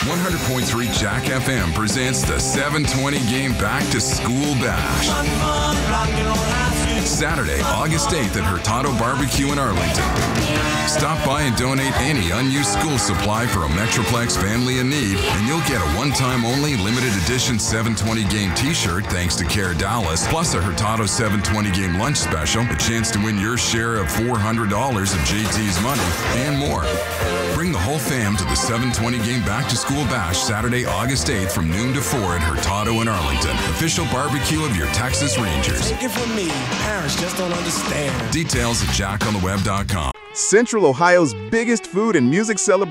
100.3 Jack FM presents the 720 Game Back to School Bash. Saturday, August 8th at Hurtado Barbecue in Arlington. Stop by and donate any unused school supply for a Metroplex family in need, and you'll get a one-time only limited edition 720 Game t-shirt thanks to Care Dallas, plus a Hurtado 720 Game lunch special, a chance to win your share of $400 of JT's money, and more. Bring the whole fam to the 720 Game Back to School Bash Saturday, August 8th from noon to 4 at Hurtado in Arlington. Official barbecue of your Texas Rangers. Take it from me, parents just don't understand. Details at jackontheweb.com. Central Ohio's biggest food and music celebration.